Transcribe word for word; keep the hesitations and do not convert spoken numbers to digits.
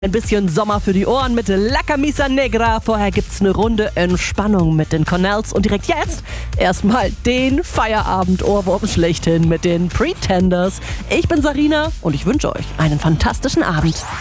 Ein bisschen Sommer für die Ohren mit La Camisa Negra. Vorher gibt's eine Runde Entspannung mit den Cornells. Und direkt jetzt erstmal den Feierabend-Ohrwurm schlechthin mit den Pretenders. Ich bin Sarina und ich wünsche euch einen fantastischen Abend.